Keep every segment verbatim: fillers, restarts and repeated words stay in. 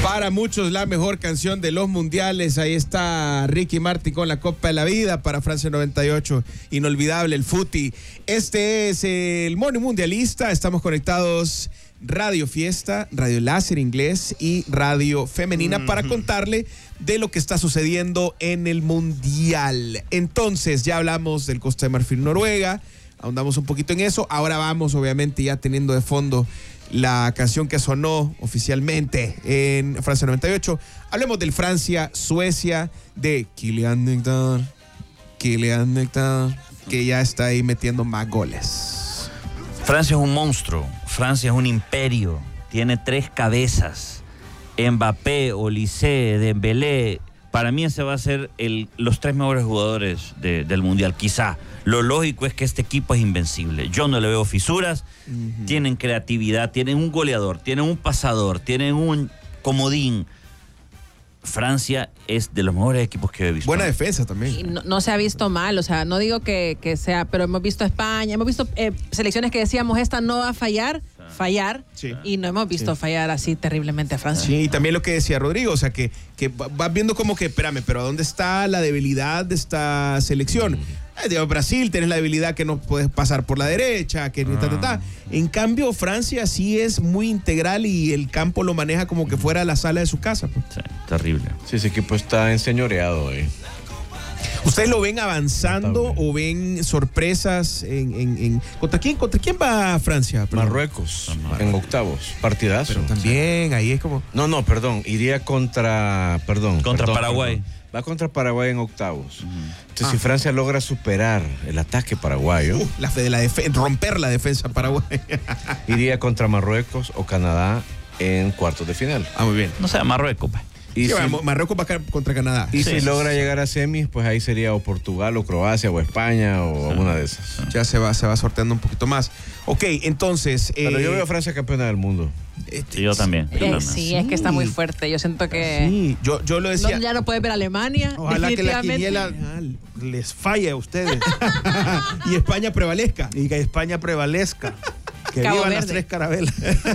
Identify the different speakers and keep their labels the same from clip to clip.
Speaker 1: Para muchos la mejor canción de los mundiales. Ahí está Ricky Martin con la Copa de la Vida para Francia noventa y ocho. Inolvidable el futi. Este es el Morning Mundialista. Estamos conectados Radio Fiesta, Radio Láser Inglés y Radio Femenina mm-hmm. para contarle de lo que está sucediendo en el Mundial. Entonces, ya hablamos del Costa de Marfil Noruega, ahondamos un poquito en eso. Ahora vamos, obviamente, ya teniendo de fondo la canción que sonó oficialmente en Francia noventa y ocho. Hablemos del Francia-Suecia de Kylian Mbappé, Kylian Mbappé, que ya está ahí metiendo más goles.
Speaker 2: Francia es un monstruo, Francia es un imperio, tiene tres cabezas, Mbappé, Olise, Dembélé. Para mí ese va a ser el, los tres mejores jugadores de, del Mundial, quizá. Lo lógico es que este equipo es invencible. Yo no le veo fisuras, uh-huh. tienen creatividad, tienen un goleador, tienen un pasador, tienen un comodín. Francia es de los mejores equipos que he visto.
Speaker 1: Buena defensa también.
Speaker 3: No, no se ha visto mal, o sea, no digo que, que sea, pero hemos visto a España, hemos visto eh, selecciones que decíamos, esta no va a fallar, fallar, sí. y no hemos visto sí. fallar así terriblemente a Francia.
Speaker 1: Sí, y también lo que decía Rodrigo, o sea, que, que vas viendo como que, espérame, pero ¿dónde está la debilidad de esta selección? Mm. Eh, Brasil, tienes la debilidad que no puedes pasar por la derecha, que ah. ta, ta, ta. En cambio, Francia sí es muy integral y el campo lo maneja como que fuera la sala de su casa. Pues.
Speaker 2: Sí, terrible.
Speaker 4: Sí, ese equipo está enseñoreado, eh.
Speaker 1: ¿Ustedes lo ven avanzando o ven sorpresas en, en, en ¿contra quién contra quién va Francia?
Speaker 4: Perdón. Marruecos, Marruecos, en octavos, partidazo.
Speaker 1: Pero también sí. ahí es como
Speaker 4: No, no, perdón, iría contra, perdón,
Speaker 2: contra
Speaker 4: perdón,
Speaker 2: Paraguay.
Speaker 4: Perdón. Va contra Paraguay en octavos. Uh-huh. Entonces,
Speaker 1: ah.
Speaker 4: si Francia logra superar el ataque paraguayo,
Speaker 1: uh, la, de la def- romper la defensa paraguaya,
Speaker 4: iría contra Marruecos o Canadá en cuartos de final.
Speaker 1: Ah, muy bien.
Speaker 2: No sea Marruecos, pues.
Speaker 1: Y sí, si, Marruecos va a caer contra Canadá.
Speaker 4: Y
Speaker 1: sí,
Speaker 4: si
Speaker 1: sí,
Speaker 4: logra
Speaker 1: sí.
Speaker 4: llegar a semis, pues ahí sería o Portugal o Croacia o España o sí. alguna de esas.
Speaker 1: Ya se va, se va sorteando un poquito más. Ok, entonces...
Speaker 4: Pero
Speaker 1: eh,
Speaker 4: yo veo a Francia campeona del mundo.
Speaker 2: Sí, yo también. Yo
Speaker 3: eh,
Speaker 2: también.
Speaker 3: Sí, sí, es que está muy fuerte. Yo siento que...
Speaker 1: Sí, yo, yo lo decía...
Speaker 3: No, ya no puedes ver a Alemania.
Speaker 5: Ojalá que la quiniela les falle a ustedes.
Speaker 1: Y España prevalezca.
Speaker 5: Y que España prevalezca. Que
Speaker 3: Cabo
Speaker 5: vivan
Speaker 3: Verde.
Speaker 5: las tres carabelas.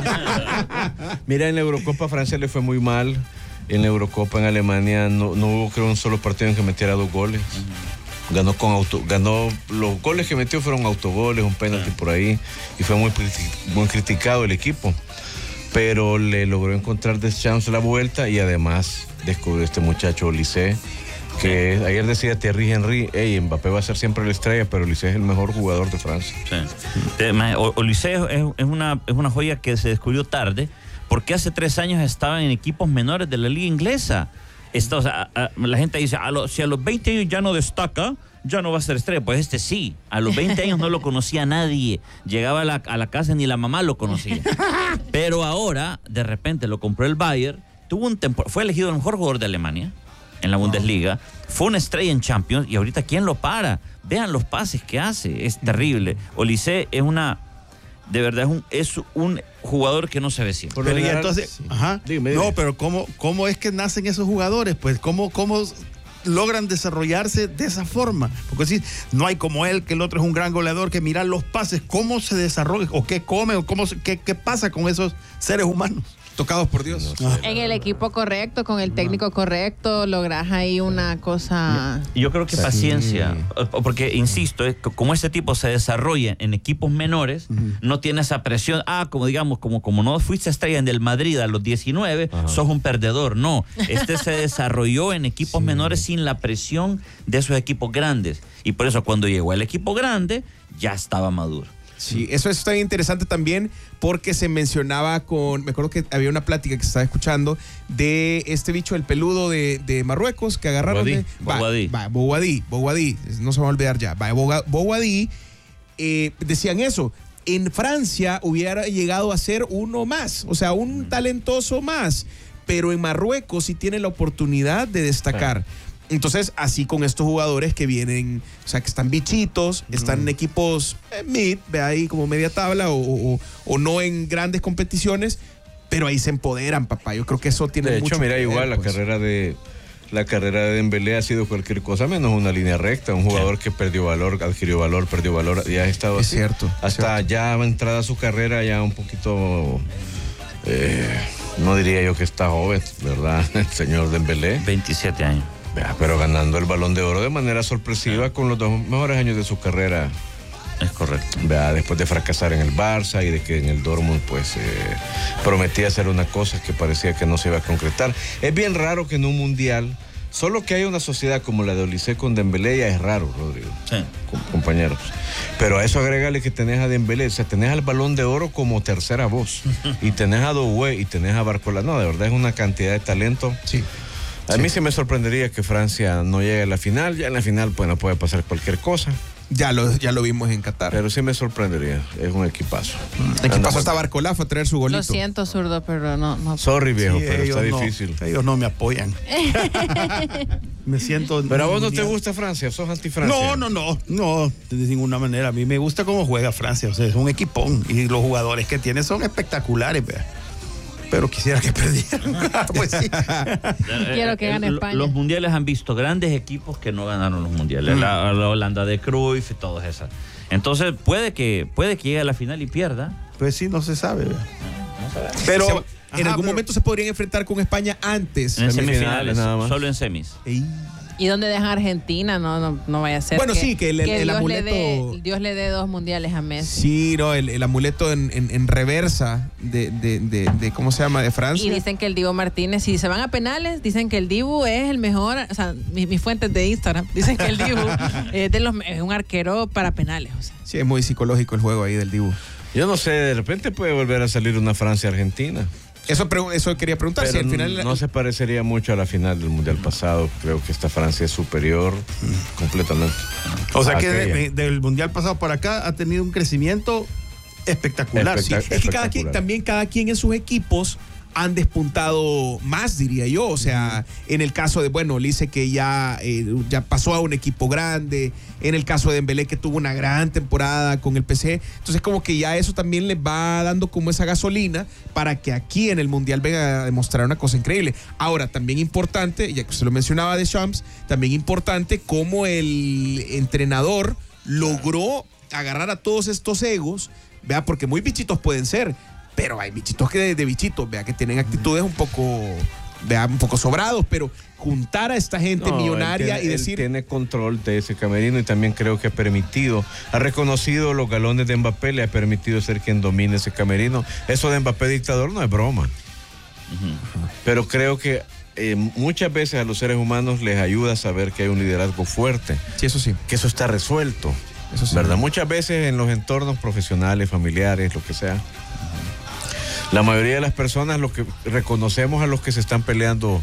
Speaker 4: Mira, en la Eurocopa Francia le fue muy mal. En la Eurocopa en Alemania no, no hubo, creo, un solo partido en que metiera dos goles. Uh-huh. Ganó con auto, ganó, los goles que metió fueron autogoles, un penalti uh-huh. por ahí, y fue muy, muy criticado el equipo. Pero le logró encontrar Deschamps la vuelta y además descubrió este muchacho Olise, que sí. ayer decía Thierry Henry, hey, Mbappé va a ser siempre la estrella, pero Olise es el mejor jugador de Francia.
Speaker 2: Sí. Olise es, es, una, es una joya que se descubrió tarde, porque hace tres años estaban en equipos menores de la liga inglesa. Esto, o sea, a, a, la gente dice, a lo, si a los veinte años ya no destaca, ya no va a ser estrella. Pues este sí, a los veinte años no lo conocía nadie. Llegaba a la, a la casa, ni la mamá lo conocía. Pero ahora, de repente, lo compró el Bayern, tuvo un tempor- fue elegido el mejor jugador de Alemania en la Bundesliga, fue una estrella en Champions, y ahorita ¿quién lo para? Vean los pases que hace, es terrible. Olise es una... De verdad es un, es un jugador que no se ve siempre.
Speaker 5: Pero y entonces, sí. ajá, dime, dime. No, pero ¿cómo, ¿cómo es que nacen esos jugadores? Pues ¿cómo, cómo logran desarrollarse de esa forma? Porque si no hay como él, que el otro es un gran goleador, que mirar los pases, ¿cómo se desarrolla? ¿O qué come? ¿O cómo, qué, qué pasa con esos seres humanos?
Speaker 1: Tocados por Dios.
Speaker 3: No sé, en el equipo correcto, con el técnico correcto, logras ahí una cosa...
Speaker 2: Yo creo que sí. paciencia, porque insisto, es que como este tipo se desarrolla en equipos menores, uh-huh. no tiene esa presión, ah, como digamos, como, como no fuiste estrella en el Madrid a los diecinueve, uh-huh. sos un perdedor. No, este se desarrolló en equipos sí. menores sin la presión de esos equipos grandes, y por eso cuando llegó al equipo grande, ya estaba maduro.
Speaker 1: Sí, eso está bien interesante también porque se mencionaba con, me acuerdo que había una plática que se estaba escuchando de este bicho, el peludo de, de Marruecos que agarraron de
Speaker 2: Bouhaddi.
Speaker 1: Bouhaddi, Bouhaddi, no se va a olvidar ya, Bouhaddi, eh, decían eso, en Francia hubiera llegado a ser uno más, o sea, un talentoso más, pero en Marruecos sí tiene la oportunidad de destacar. Sí. Entonces, así con estos jugadores que vienen, o sea, que están bichitos, están mm. en equipos eh, mid, ve ahí como media tabla o, o, o no en grandes competiciones, pero ahí se empoderan, papá. Yo creo que eso tiene
Speaker 4: de
Speaker 1: mucho
Speaker 4: hecho, mira,
Speaker 1: que ver,
Speaker 4: igual
Speaker 1: pues.
Speaker 4: la carrera de la carrera de Dembélé ha sido cualquier cosa menos una línea recta, un jugador sí. que perdió valor, adquirió valor, perdió valor, ya ha estado
Speaker 1: es
Speaker 4: así.
Speaker 1: Cierto,
Speaker 4: hasta
Speaker 1: cierto.
Speaker 4: ya entrada a su carrera ya un poquito eh, no diría yo que está joven, ¿verdad? El señor Dembélé.
Speaker 2: veintisiete años.
Speaker 4: Pero ganando el Balón de Oro de manera sorpresiva con los dos mejores años de su carrera.
Speaker 2: Es correcto.
Speaker 4: ¿Verdad? Después de fracasar en el Barça y de que en el Dortmund pues eh, prometía hacer una cosa que parecía que no se iba a concretar. Es bien raro que en un mundial, solo que haya una sociedad como la de Olise con Dembélé ya es raro, Rodrigo.
Speaker 2: Sí.
Speaker 4: Com- compañeros. Pero a eso agrégale que tenés a Dembélé, o sea, tenés al Balón de Oro como tercera voz. Y tenés a Doué y tenés a Barcola. No, de verdad es una cantidad de talento.
Speaker 1: Sí.
Speaker 4: A
Speaker 1: sí.
Speaker 4: mí sí me sorprendería que Francia no llegue a la final. Ya en la final, bueno, puede pasar cualquier cosa.
Speaker 1: Ya lo, ya lo vimos en Qatar.
Speaker 4: Pero sí me sorprendería. Es un equipazo.
Speaker 1: ¿En qué pasó hasta Barcola? Fue a traer su golito.
Speaker 3: Lo siento, zurdo, pero no. no.
Speaker 4: Sorry, viejo,
Speaker 5: Sí,
Speaker 4: pero está
Speaker 5: ellos no,
Speaker 4: difícil.
Speaker 5: ellos no me apoyan. Me siento...
Speaker 4: Pero a vos no te
Speaker 5: mundial.
Speaker 4: gusta Francia, sos anti-Francia.
Speaker 5: No, no, no, no, de ninguna manera. A mí me gusta cómo juega Francia, o sea, es un equipón y los jugadores que tiene son espectaculares, vea. Pero quisiera que perdieran. Pues sí.
Speaker 3: Quiero que gane
Speaker 2: Eh,
Speaker 3: España.
Speaker 2: Los mundiales han visto grandes equipos que no ganaron los mundiales.
Speaker 5: Mm.
Speaker 2: La, la Holanda de Cruyff y todas esas. Entonces puede que, puede que llegue a la final y pierda.
Speaker 5: Pues sí, no se sabe, vea. Pero
Speaker 1: Se- en
Speaker 5: ajá,
Speaker 1: algún
Speaker 5: pero-
Speaker 1: momento se podrían enfrentar con España antes.
Speaker 2: En
Speaker 4: Semifinales,
Speaker 2: semifinales,
Speaker 4: nada más.
Speaker 2: solo en semis.
Speaker 1: Ey.
Speaker 3: ¿Y dónde dejan a Argentina? No, no, no vaya a ser.
Speaker 1: Bueno, sí, que el- el
Speaker 3: Dios
Speaker 1: amuleto-
Speaker 3: Le dé, Dios le dé dos mundiales a Messi.
Speaker 1: Sí, no, el, el amuleto en, en- en reversa de, de, de, de- ¿cómo se llama? De Francia.
Speaker 3: Y dicen que el Dibu Martínez, si se van a penales, dicen que el Dibu es el mejor, o sea, mis, mis fuentes de Instagram dicen que el Dibu es, de los, es un arquero para penales. O sea.
Speaker 1: Sí, es muy psicológico el juego ahí del Dibu.
Speaker 4: Yo no sé, de repente puede volver a salir una Francia-Argentina.
Speaker 1: Eso, pre- eso quería preguntar.
Speaker 4: Pero
Speaker 1: si al final.
Speaker 4: no se parecería mucho a la final del Mundial pasado. Creo que esta Francia es superior completamente.
Speaker 5: O sea que
Speaker 4: Aquella.
Speaker 5: de- del mundial pasado para acá ha tenido un crecimiento espectacular.
Speaker 4: Espectac-
Speaker 1: Es que cada quien,
Speaker 4: espectacular.
Speaker 1: también cada quien en sus equipos han despuntado más, diría yo. O sea, en el caso de, bueno, Olise que ya, eh, ya pasó a un equipo grande. En el caso de Dembélé que tuvo una gran temporada con el P S G. Entonces como que ya eso también les va dando como esa gasolina para que aquí en el Mundial venga a demostrar una cosa increíble. Ahora, también importante, ya que se lo mencionaba de Champs, también importante cómo el entrenador logró agarrar a todos estos egos, vea, porque muy bichitos pueden ser, pero hay bichitos que de, de bichitos, vea, que tienen actitudes un poco, vea, un poco sobrados, pero juntar a esta gente
Speaker 4: No,
Speaker 1: millonaria
Speaker 4: él tiene,
Speaker 1: y decir...
Speaker 4: él tiene control de ese camerino y también creo que ha permitido, ha reconocido los galones de Mbappé, le ha permitido ser quien domine ese camerino. Eso de Mbappé dictador no es broma. Uh-huh. Pero creo que eh, muchas veces a los seres humanos les ayuda a saber que hay un liderazgo fuerte.
Speaker 1: Sí, eso sí.
Speaker 4: Que eso está resuelto.
Speaker 1: Eso sí.
Speaker 4: ¿Verdad? Muchas veces en los entornos profesionales, familiares, lo que sea, la mayoría de las personas lo que reconocemos a los que se están peleando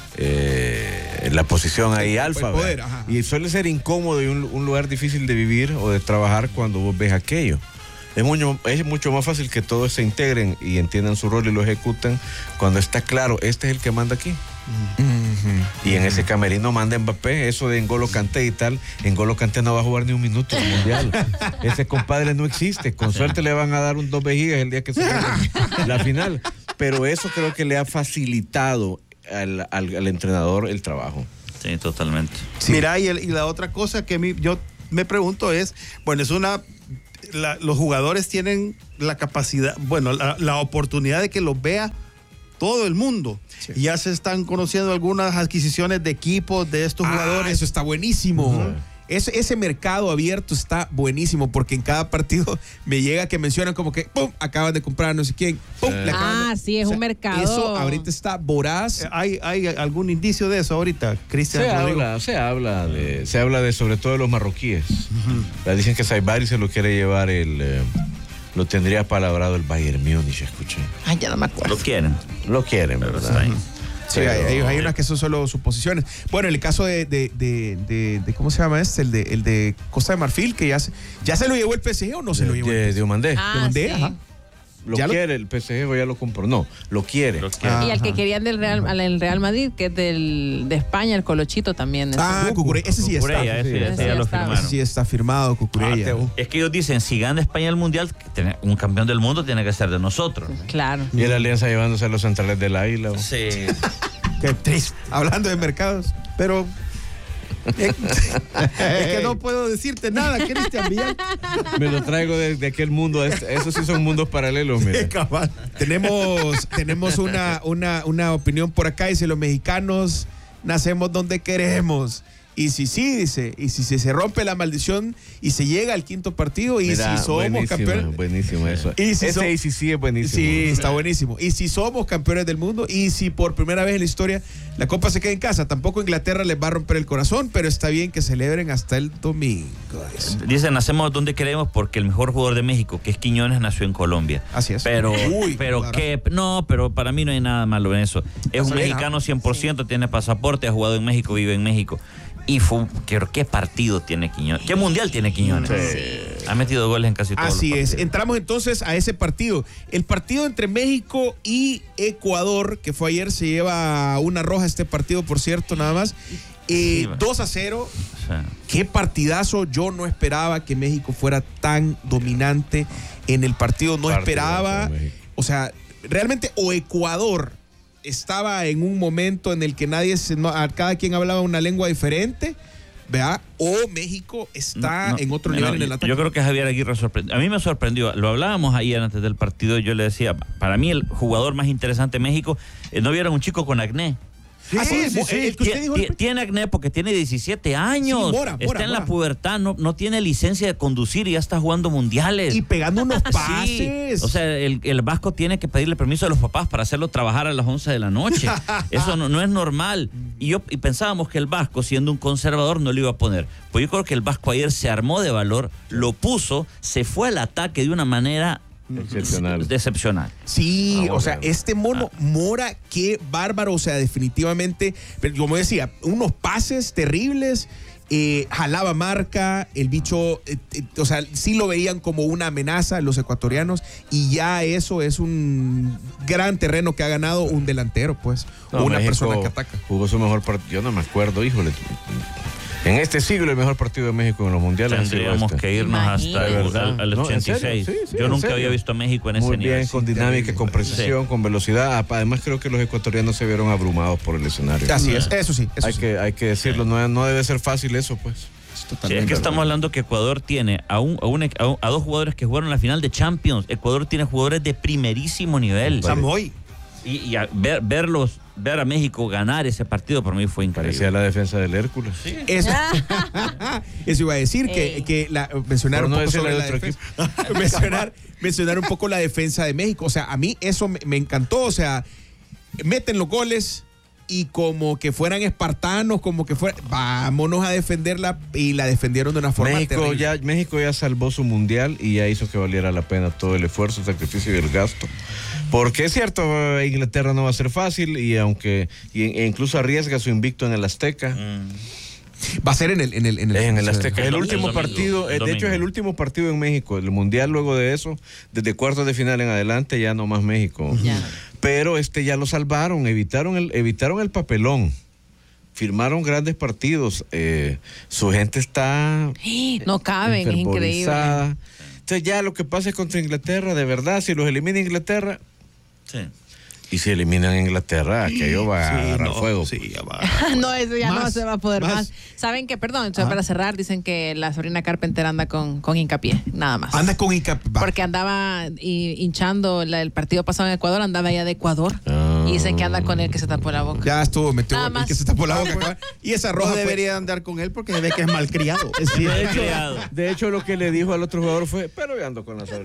Speaker 4: eh, en la posición ahí alfa,
Speaker 1: poder, ajá.
Speaker 4: y suele ser incómodo y un, un lugar difícil de vivir o de trabajar cuando vos ves aquello. Es mucho, es mucho más fácil que todos se integren y entiendan su rol y lo ejecuten cuando está claro, este es el que manda aquí. Uh-huh. Y en ese camerino manda Mbappé. Eso de N'Golo Kanté y tal, N'Golo Kanté no va a jugar ni un minuto en el mundial. Ese compadre no existe. Con suerte le van a dar un dos vejigas el día que se juegue la final. Pero eso creo que le ha facilitado al, al, al entrenador el trabajo.
Speaker 2: Sí, totalmente.
Speaker 5: Sí. Mira, y, el, y la otra cosa que mi, yo me pregunto es, bueno, es una... La, los jugadores tienen la capacidad, bueno, la, la oportunidad de que los vea todo el mundo. Sí. Y ya se están conociendo algunas adquisiciones de equipos de estos
Speaker 1: ah,
Speaker 5: jugadores.
Speaker 1: Eso está buenísimo. Uh-huh. Ese, ese mercado abierto está buenísimo porque en cada partido me llega que mencionan como que ¡pum! Acaban de comprar a no sé quién. ¡Pum!
Speaker 3: Eh. Ah,
Speaker 1: de...
Speaker 3: sí, es o sea, un mercado.
Speaker 1: Eso ahorita está voraz.
Speaker 5: Eh, ¿Hay, ¿Hay algún indicio de eso ahorita, Cristian?
Speaker 4: Se habla, se habla de, se habla de sobre todo de los marroquíes. Uh-huh. Dicen que Saibari se lo quiere llevar el... Eh, lo tendría palabrado el Bayern Múnich, escuché.
Speaker 3: Ay, ya no me acuerdo.
Speaker 2: Lo quieren.
Speaker 4: Lo quieren, ¿verdad?
Speaker 1: Sí, hay, hay, hay unas que son solo suposiciones. Bueno, en el caso de, de, de, de, de ¿cómo se llama este? El de, el de Costa de Marfil, que ya se, ya se lo llevó el P S G o no se
Speaker 4: de,
Speaker 1: lo llevó.
Speaker 4: De,
Speaker 1: el
Speaker 4: de Omandé.
Speaker 3: Ah,
Speaker 1: de Omandé,
Speaker 3: sí.
Speaker 1: ajá.
Speaker 4: Lo
Speaker 1: ¿Ya
Speaker 4: quiere,
Speaker 1: lo?
Speaker 4: el P S G o ya lo compró. No, lo quiere. Lo quiere.
Speaker 3: Y el que querían del Real, el Real Madrid, que es del, de España, el Colochito también.
Speaker 1: Ah, Cucurella, ese sí
Speaker 2: Cucurella,
Speaker 1: está.
Speaker 2: ese, ese, ese ya lo firmaron.
Speaker 1: Ese sí está firmado, Cucurella.
Speaker 2: Ah, es que ellos dicen, si gana España el Mundial, un campeón del mundo tiene que ser de nosotros.
Speaker 3: Claro.
Speaker 4: Y la Alianza llevándose a los centrales del Águila.
Speaker 2: Sí.
Speaker 1: Qué triste. Hablando de mercados, pero
Speaker 5: Es que no puedo decirte nada, Cristian Villar.
Speaker 4: Me lo traigo de, de aquel mundo. Esos sí son mundos paralelos, mira.
Speaker 5: Sí, cabal.
Speaker 1: Tenemos, tenemos una, una, una opinión por acá. Dice, los mexicanos nacemos donde queremos. Y si sí, dice, y si se, se rompe la maldición y se llega al quinto partido y
Speaker 4: Mira,
Speaker 1: si somos campeones.
Speaker 4: Buenísimo eso.
Speaker 1: Y si
Speaker 4: Ese
Speaker 1: so,
Speaker 4: y si sí es buenísimo.
Speaker 1: Sí, está buenísimo. Y si somos campeones del mundo y si por primera vez en la historia la Copa se queda en casa, tampoco Inglaterra les va a romper el corazón, pero está bien que celebren hasta el domingo. Dice.
Speaker 2: Dicen, nacemos donde queremos porque el mejor jugador de México, que es Quiñones, nació en Colombia.
Speaker 1: Así es.
Speaker 2: Pero,
Speaker 1: Uy,
Speaker 2: pero
Speaker 1: claro.
Speaker 2: que, no, pero para mí no hay nada malo en eso. Es un
Speaker 1: Está bien,
Speaker 2: mexicano
Speaker 1: ¿ah?
Speaker 2: cien por ciento, sí. Tiene pasaporte, ha jugado en México, vive en México. Y fue, ¿qué, qué partido tiene Quiñones? ¿Qué mundial tiene Quiñones?
Speaker 1: Sí.
Speaker 2: Ha metido goles en casi todos
Speaker 1: Así
Speaker 2: los
Speaker 1: es.
Speaker 2: partidos.
Speaker 1: Entramos entonces a ese partido. El partido entre México y Ecuador, que fue ayer, se lleva una roja este partido, por cierto, nada más. Eh,
Speaker 2: Sí,
Speaker 1: dos a cero.
Speaker 2: O sea,
Speaker 1: Qué partidazo. Yo no esperaba que México fuera tan dominante en el partido. No
Speaker 4: Partidazo
Speaker 1: esperaba.
Speaker 4: de México.
Speaker 1: O sea, realmente, o Ecuador estaba en un momento en el que nadie, se, no, a cada quien hablaba una lengua diferente, ¿verdad? O México está
Speaker 2: no, no,
Speaker 1: en otro
Speaker 2: no,
Speaker 1: nivel
Speaker 2: no,
Speaker 1: en el ataque.
Speaker 2: Yo creo que Javier Aguirre sorprendió. A mí me sorprendió. Lo hablábamos ayer antes del partido. Yo le decía, para mí el jugador más interesante de México, eh, ¿no vieron un chico con acné?
Speaker 1: Sí, sí, sí, sí. El que usted dijo,
Speaker 2: Tien- tiene acné porque tiene diecisiete años.
Speaker 1: Sí, Mora,
Speaker 2: está
Speaker 1: Mora,
Speaker 2: en la
Speaker 1: Mora.
Speaker 2: pubertad, no, no tiene licencia de conducir y ya está jugando mundiales.
Speaker 1: y pegando unos
Speaker 2: Sí,
Speaker 1: pases.
Speaker 2: o sea, el, el vasco tiene que pedirle permiso a los papás para hacerlo trabajar a las once de la noche. Eso no, no es normal. Y yo y pensábamos que el vasco, siendo un conservador, no lo iba a poner. Pues yo creo que el vasco ayer se armó de valor, lo puso, se fue al ataque de una manera
Speaker 4: Excepcional.
Speaker 2: excepcional.
Speaker 1: Sí,
Speaker 4: Ah,
Speaker 1: o sea,
Speaker 4: bueno.
Speaker 1: este mono Mora, qué bárbaro, o sea, definitivamente, pero como decía, unos pases terribles, eh, jalaba marca, el bicho, eh, eh, o sea, sí lo veían como una amenaza los ecuatorianos y ya eso es un gran terreno que ha ganado un delantero, pues,
Speaker 4: No,
Speaker 1: o una
Speaker 4: México
Speaker 1: persona que ataca.
Speaker 4: Jugó su mejor partido. Yo no me acuerdo, híjole. En este siglo el mejor partido de México en los mundiales. ha sido
Speaker 2: Tendríamos
Speaker 4: este.
Speaker 2: que irnos hasta el,
Speaker 4: Imagínate.
Speaker 2: al, al
Speaker 4: No, ¿en
Speaker 2: ochenta y seis.
Speaker 4: serio? Sí, sí,
Speaker 2: Yo
Speaker 4: en
Speaker 2: nunca
Speaker 4: serio.
Speaker 2: había visto a México en ese
Speaker 4: Muy
Speaker 2: nivel.
Speaker 4: bien, con dinámica, con precisión, con velocidad. Además creo que los ecuatorianos se vieron abrumados por el escenario.
Speaker 1: Así es, eso sí. Eso
Speaker 4: hay,
Speaker 1: sí.
Speaker 4: que, hay que decirlo, no, no debe ser fácil eso, pues.
Speaker 2: Sí, es que estamos hablando que Ecuador tiene a, un, a, un, a, un, a dos jugadores que jugaron la final de Champions. Ecuador tiene jugadores de primerísimo nivel.
Speaker 5: Samoy.
Speaker 2: Y, y a ver, verlos, ver a México ganar ese partido para mí fue increíble.
Speaker 4: Parecía la defensa del Hércules. Sí.
Speaker 1: Eso, eso iba a decir, que,
Speaker 3: Ey.
Speaker 1: que la, mencionar
Speaker 4: Por
Speaker 1: un
Speaker 4: no
Speaker 1: poco
Speaker 4: decirle
Speaker 1: sobre
Speaker 4: de
Speaker 1: la
Speaker 4: otro
Speaker 1: defensa. mencionar, mencionar un poco la defensa de México. O sea, a mí eso me, me encantó. O sea, meten los goles y como que fueran espartanos, como que fueran, vámonos a defenderla, y la defendieron de una forma
Speaker 4: México
Speaker 1: terrible.
Speaker 4: ya, México ya salvó su mundial y ya hizo que valiera la pena todo el esfuerzo, el sacrificio y el gasto. Porque es cierto, Inglaterra no va a ser fácil y aunque y, e incluso arriesga su invicto en el Azteca.
Speaker 2: Mm.
Speaker 1: Va a ser en el en el, en el,
Speaker 4: En el Azteca.
Speaker 2: El
Speaker 4: El
Speaker 2: domingo,
Speaker 4: último
Speaker 2: el
Speaker 4: partido,
Speaker 2: domingo,
Speaker 4: eh,
Speaker 2: el
Speaker 4: de hecho es
Speaker 2: domingo.
Speaker 4: el último partido en México. El mundial luego de eso, desde cuartos de final en adelante ya no más México.
Speaker 3: Ya.
Speaker 4: Pero este ya lo salvaron, evitaron el, evitaron el papelón. Firmaron grandes partidos. Eh, su gente está
Speaker 3: No caben, es increíble.
Speaker 4: enfervorizada. Entonces ya lo que pasa es contra Inglaterra, de verdad, si los elimina Inglaterra,
Speaker 2: Sí.
Speaker 4: y si eliminan Inglaterra, aquello va a
Speaker 5: Sí,
Speaker 4: agarrar
Speaker 5: no,
Speaker 4: fuego.
Speaker 5: sí, ya va.
Speaker 3: No, eso ya no
Speaker 5: Más,
Speaker 3: se va a poder más.
Speaker 5: más.
Speaker 3: Saben que, perdón, entonces, para cerrar, dicen que la Sabrina Carpenter anda con, con hincapié, nada más.
Speaker 1: Anda con Ica. va.
Speaker 3: Porque andaba hi- hinchando la- el partido pasado en Ecuador, andaba allá de Ecuador.
Speaker 4: Ah.
Speaker 3: Y dicen que anda con el que se tapó la boca.
Speaker 1: Ya estuvo, metió
Speaker 3: Nada
Speaker 1: el
Speaker 3: más.
Speaker 1: que se tapó la boca. cabrón. Y esa roja
Speaker 5: No
Speaker 1: fue-
Speaker 5: debería andar con él porque se ve que es malcriado.
Speaker 1: Sí,
Speaker 4: De hecho, de hecho, lo que le dijo al otro jugador fue, pero yo ando con la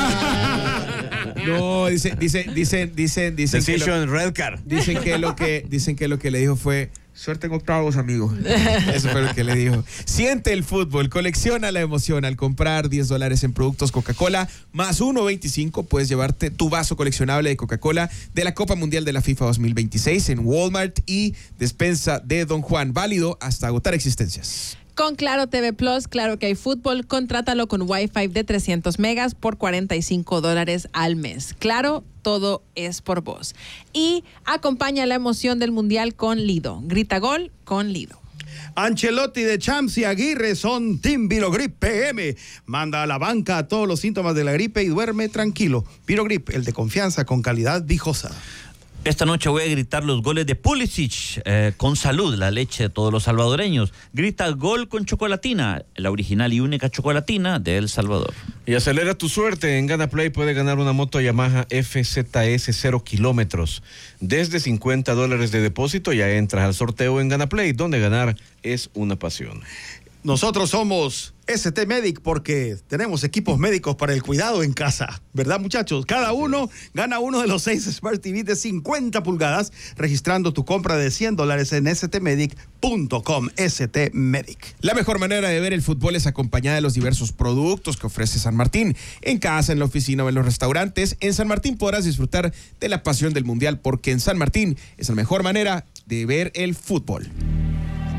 Speaker 4: Sabrina.
Speaker 1: No, dice, dice, dicen, dicen, dicen que lo-
Speaker 4: Decision red card.
Speaker 1: Dicen que lo que dicen que lo que le dijo fue suerte en octavos, amigo. Eso fue lo que le dijo. Siente el fútbol, colecciona la emoción. Al comprar diez dólares en productos Coca-Cola más uno veinticinco, puedes llevarte tu vaso coleccionable de Coca-Cola de la Copa Mundial de la FIFA dos mil veintiséis en Walmart y despensa de Don Juan, válido hasta agotar existencias.
Speaker 3: Con Claro T V Plus, claro que hay fútbol, contrátalo con Wi-Fi de trescientos megas por cuarenta y cinco dólares al mes. Claro, todo es por vos. Y acompaña la emoción del Mundial con Lido. Grita gol con Lido.
Speaker 5: Ancelotti de Champs y Aguirre son Team Virogrip P M. Manda a la banca a todos los síntomas de la gripe y duerme tranquilo. Virogrip, el de confianza con calidad viejosa.
Speaker 2: Esta noche voy a gritar los goles de Pulisic eh, con salud, la leche de todos los salvadoreños. Grita gol con chocolatina, la original y única chocolatina de El Salvador.
Speaker 4: Y acelera tu suerte. En GanaPlay puedes ganar una moto Yamaha F Z S cero kilómetros. Desde cincuenta dólares de depósito ya entras al sorteo en GanaPlay, donde ganar es una pasión.
Speaker 5: Nosotros somos S T Medic porque tenemos equipos médicos para el cuidado en casa, ¿verdad, muchachos? Cada uno gana uno de los seis Smart T V de cincuenta pulgadas registrando tu compra de cien dólares en s t medic punto com. S T Medic.
Speaker 1: La mejor manera de ver el fútbol es acompañada de los diversos productos que ofrece San Martín. En casa, en la oficina o en los restaurantes, en San Martín podrás disfrutar de la pasión del mundial porque en San Martín es la mejor manera de ver el fútbol.